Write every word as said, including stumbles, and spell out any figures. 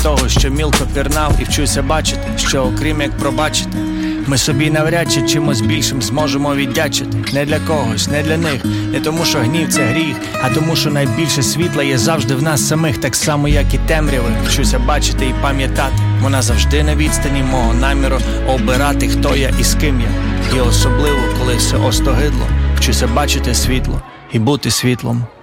того, що мілко пірнав, і вчуся бачити, що окрім як пробачити, ми собі навряд чи чимось більшим зможемо віддячити. Не для когось, не для них, не тому що гнів це гріх, а тому що найбільше світла є завжди в нас самих, так само як і темряви. Вчуся бачити і пам'ятати, вона завжди на відстані мого наміру обирати, хто я і з ким я. І особливо, коли все остогидло, вчуся бачити світло і бути світлом.